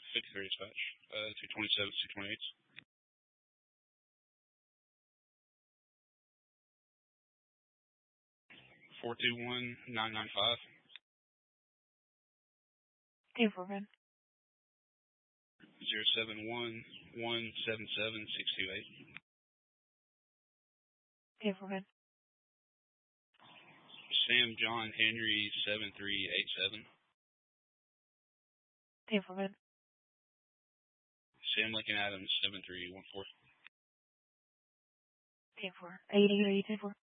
53 dispatch. 227, 228. 421995. Informant. 071177628. Informant. Sam John Henry 7387. Informant. Sam Lincoln Adams 7314. 10-4. 80 or 10-4.